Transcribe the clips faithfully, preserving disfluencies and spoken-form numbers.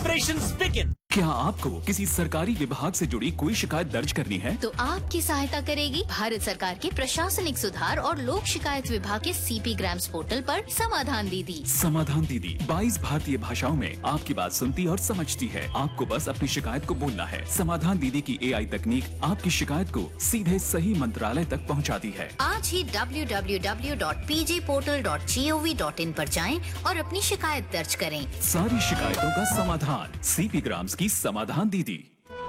Operations begin. क्या आपको किसी सरकारी विभाग से जुड़ी कोई शिकायत दर्ज करनी है? तो आपकी सहायता करेगी भारत सरकार के प्रशासनिक सुधार और लोक शिकायत विभाग के सीपी ग्राम्स पोर्टल पर समाधान दीदी। समाधान दीदी बाईस भारतीय भाषाओं में आपकी बात सुनती और समझती है। आपको बस अपनी शिकायत को बोलना है। समाधान दीदी की एआई तकनीक आपकी शिकायत को सीधे सही मंत्रालय तक पहुंचाती है। आज ही W W W dot P J portal dot G O V dot in पर जाएं और अपनी शिकायत दर्ज करें। सारी शिकायतों का समाधान सीपी ग्राम्स की समाधान दीदी।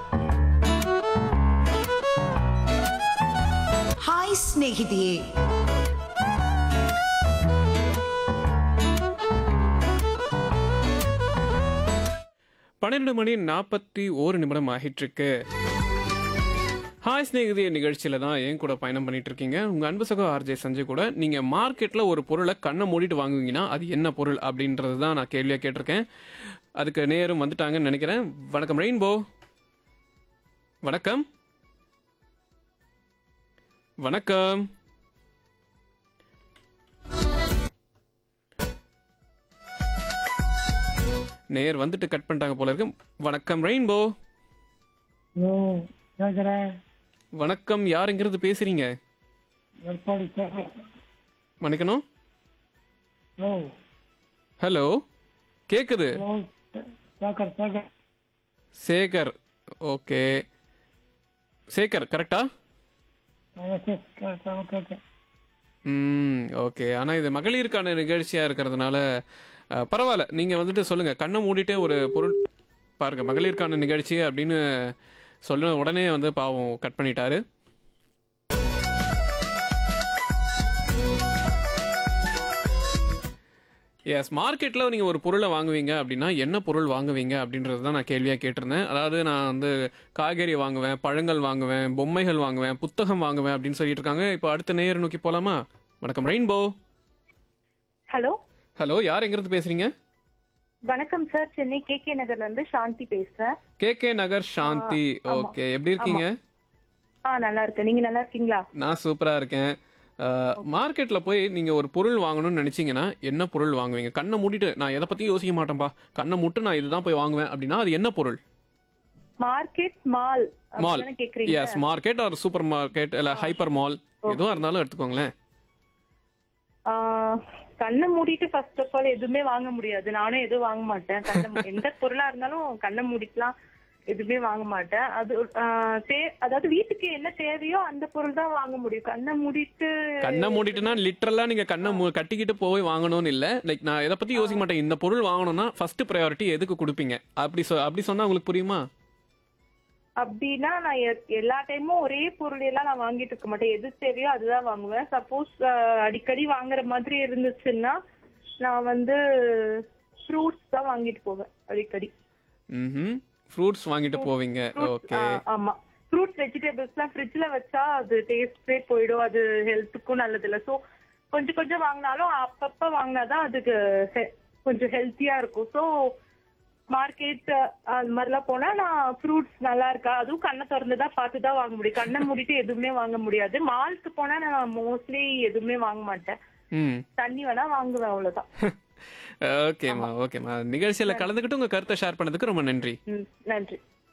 ಹಾಯ್ ಸ್ನೇಹಿತೆಯೇ, பன்னிரெண்டு மணி நாற்பத்தி ஓரு நிமிடம் ஆகிட்டு இருக்கு. ஹாய் ஸ்நேகிதிய நிகழ்ச்சியில தான் என் கூட பயணம் பண்ணிட்டு இருக்கீங்க. உங்க அன்பு சகோ ஆர்ஜே சஞ்சய் கூட. நீங்க மார்க்கெட்ல ஒரு பொருளை கண்ணை மூடிட்டு வாங்குவீங்கன்னா அது என்ன பொருள் அப்படின்றது தான் நான் கேள்வியா கேட்டிருக்கேன். அதுக்கு நேரம் வந்துட்டாங்கன்னு நினைக்கிறேன். வணக்கம் ரெயின்போ. வணக்கம் வணக்கம் நேர் வந்துட்டு கட் பண்ணிட்டாங்க போல இருக்கு. வணக்கம் ரெயின்போ. ஹலோ, கேட்குறேன். வணக்கம், யாருங்கிறது பேசுறீங்க? எடப்பாடி சேகர். மன்னிக்கணும். ஹலோ ஹலோ, கேக்குது. ஹலோ, சேகர் சேகர். சேகர். ஓகே, சேகர் கரெக்டா? ஓகே. ம் ஓகே. ஆனால் இது மகளிருக்கான நிகழ்ச்சியாக இருக்கிறதுனால அஹ், பரவாயில்ல. நீங்கள் வந்துட்டு சொல்லுங்கள். கண்ணை மூடிட்டே ஒரு பொருள் பாருங்கள், மகளிருக்கான நிகழ்ச்சி அப்படின்னு சொல்ல உடனே வந்து பாவம் கட் பண்ணிட்டாரு. எஸ், மார்க்கெட்டில் நீங்கள் ஒரு பொருளை வாங்குவீங்க அப்படின்னா என்ன பொருள் வாங்குவீங்க அப்படின்றது தான் நான் கேள்வியாக கேட்டிருந்தேன். அதாவது நான் வந்து காய்கறி வாங்குவேன், பழங்கள் வாங்குவேன், பொம்மைகள் வாங்குவேன், புத்தகம் வாங்குவேன் அப்படின்னு சொல்லிட்டு இருக்காங்க. இப்போ அடுத்த நேயர் நோக்கி போகலாமா? வணக்கம் ரெயின்போ. ஹலோ ஹலோ, யார் எங்கிருந்து பேசுறீங்க? வணக்கம் சார், சென்னை கே கே நகர்ல இருந்து சாந்தி பேசுறேன். கே கே நகர் சாந்தி. ஆமா. ஓகே, எப்படி இருக்கீங்க? ஆ நல்லா இருக்கேன், நீங்க நல்லா இருக்கீங்களா? நான் சூப்பரா இருக்கேன். மார்க்கெட்ல போய் நீங்க ஒரு பொருள் வாங்கணும்னு நினைச்சீங்கன்னா என்ன பொருள் வாங்குவீங்க? கண்ணை மூடிட்டு நான் எதை பத்தியும் யோசிக்க மாட்டேன்பா, கண்ணை மூட்டு நான் இதுதான் போய் வாங்குவேன் அப்படின்னா அது என்ன பொருள்? Market, mall mall. அப்படிதானே கேக்குறீங்க? S, market R super market இல்ல ஹைப்பர் மால், எதுவும் இருந்தாலும் எடுத்துக்கோங்களேன். ஆ, கண்ணை மூடிட்டு ஃபர்ஸ்ட் ஆஃப் ஆல் எதுவுமே வாங்க முடியாது. நானும் எதுவும் வாங்க மாட்டேன். கண்ணை மூ- எந்த பொருளா இருந்தாலும் கண்ணை மூடிக்கலாம், எதுவுமே வாங்க மாட்டேன். அது ஆ, தே- அதாவது வீட்டுக்கு என்ன தேவையோ அந்த பொருள் தான் வாங்க முடியும். கண்ணை மூடிட்டு கண்ணை மூடிட்டுனா லிட்டரலா நீங்க கண்ணை மூ- கட்டிக்கிட்டு போய் வாங்கணும்னு இல்ல. லைக் நான் எதை பத்தி யோசிக்க மாட்டேன். இந்த பொருள் வாங்கணும்னா ஃபர்ஸ்ட் ப்ரையாரிட்டி எதுக்கு கொடுப்பீங்க? அப்படி சொ அப்படி சொன்னா உங்களுக்கு புரியுமா? அப்படின்னா நான் எ- எல்லா டைமும் ஒரே பொருள் எல்லாம் நான் வாங்கிட்டு இருக்க மாட்டேன். எது தேவையோ அதுதான் வாங்குவேன். சப்போஸ் அடிக்கடி வாங்குற மாதிரி இருந்துச்சுன்னா நான் வந்து ஃப்ரூட்ஸ் தான் வாங்கிட்டு போவேன் அடிக்கடி. ம், ஃப்ரூட்ஸ் வாங்கிட்டு போவீங்க. Fruits, okay. ஆ, ஆமா. ஃப்ரூட்ஸ் வெஜிடபிள்ஸ்லாம் ஃப்ரிட்ஜ்ல வச்சா அது டேஸ்டே போயிடும், அது ஹெல்த்துக்கும் நல்லது இல்லை. ஸோ கொஞ்சம் கொஞ்சம் வாங்கினாலும் அப்பப்ப வாங்கினாதான் அதுக்கு he- கொஞ்சம் ஹெல்த்தியா இருக்கும். ஸோ மார்க்கெட் அது மாதிரிலாம் போனா நான் ஃப்ரூட்ஸ் நல்லா இருக்கா, அதுவும் கண்ணை திறந்து தான் பார்த்து தான் வாங்க முடியும். கண்ணை மூடிட்டு எதுவுமே வாங்க முடியாது. மால்க்கு போனா நான் மோஸ்ட்லி எதுவுமே வாங்க மாட்டேன். ம், தண்ணி வேணா வாங்குவேன், அவ்வளவுதான். ஓகேம்மா ஓகேம்மா. நிகழ்ச்சியில கலந்துக்கிட்டு உங்க கருத்தை ஷேர் பண்ணதுக்கு ரொம்ப நன்றி. ம், நன்றி.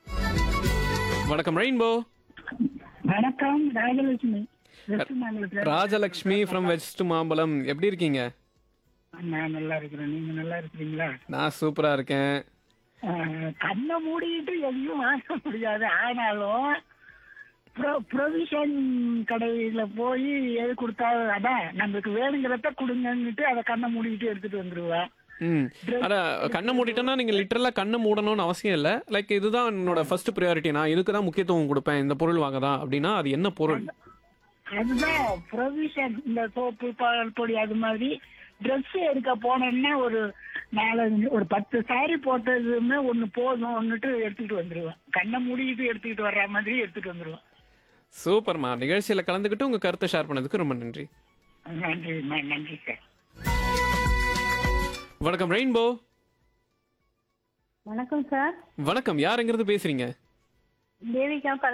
வணக்கம் ரெயின்போ. வணக்கம், Rajalakshmi. West மாம்பலத்துல. Rajalakshmi from west Mambalam. எப்படி இருக்கீங்க? நான் நல்லா இருக்கிறேன், நீங்க நல்லா இருக்கிறீங்களா? நான் சூப்பரா இருக்கேன். ஆஹ், கண்ணை மூடிட்டு எதையும் வாங்க முடியாது. ஆனாலும் ப்ரொவிஷன் கடையில போய் எது கொடுத்தாலும் அதான் நம்மளுக்கு வேணுங்கிறத கொடுங்கன்னுட்டு அதை கண்ணை மூடிட்டு எடுத்துட்டு வந்துருவேன். ம், அட கண்ணை மூடிட்டோன்னா நீங்க லிட்டரலா கண்ணை மூடணும்னு அவசியம் இல்லை. லைக் இதுதான் என்னோட ஃபர்ஸ்ட் ப்ரையாரிட்டி, நான் இதுக்கு தான் முக்கியத்துவம் கொடுப்பேன், இந்த பொருள் வாங்க தான் அப்படின்னா அது என்ன பொருள்? அதுதான் ப்ரொவிஷன். இந்த சோப்பு, பால் பொடி, அது மாதிரி ட்ரெஸ் எடுக்க போனோம்னா ஒரு நாலஞ்சு ஒரு பத்து சாரி போட்டதுமே ஒண்ணு போதும் ஒன்னுட்டு எடுத்துட்டு வந்துருவேன். கண்ணை மூடிட்டு எடுத்துக்கிட்டு வர்ற மாதிரி எடுத்துட்டு வந்துருவேன். சூப்பர்மா. நிகழ்ச்சியில கலந்துக்கிட்டு உங்க கருத்தை ஷேர் பண்ணதுக்கு ரொம்ப நன்றி. நன்றி, நன்றி சார். வணக்கம் ரெயின்போ. வணக்கம் சார், வணக்கம், யாருங்கிறது பேசுறீங்க? தேவிகா